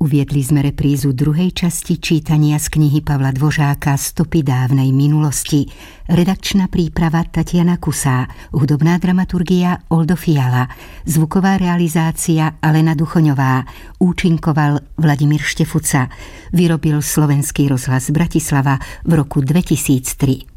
Uviedli sme reprízu druhej časti čítania z knihy Pavla Dvořáka Stopy dávnej minulosti. Redakčná príprava Tatiana Kusá, hudobná dramaturgia Oldo Fiala, zvuková realizácia Alena Duchoňová, účinkoval Vladimír Štefuca, vyrobil Slovenský rozhlas Bratislava v roku 2003.